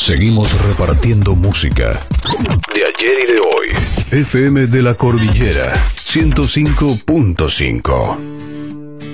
Seguimos repartiendo música de ayer y de hoy. FM de la Cordillera 105.5.